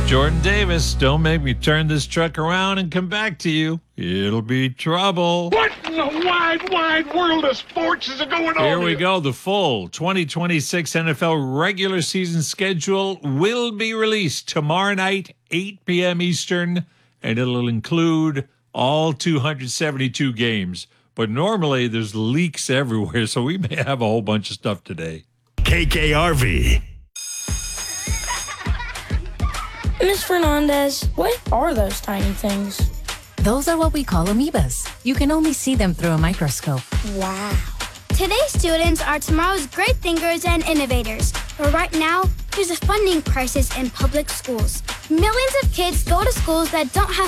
Jordan Davis, don't make me turn this truck around and come back to you. It'll be trouble. What in the wide, wide world of sports is going on Here we go. The full 2026 NFL regular season schedule will be released tomorrow night, 8 p.m. Eastern, and it'll include all 272 games. But normally there's leaks everywhere, so we may have a whole bunch of stuff today. KKRV. Ms. Fernandez, what are those tiny things? Those are what we call amoebas. You can only see them through a microscope. Wow. Today's students are tomorrow's great thinkers and innovators. But right now, there's a funding crisis in public schools. Millions of kids go to schools that don't have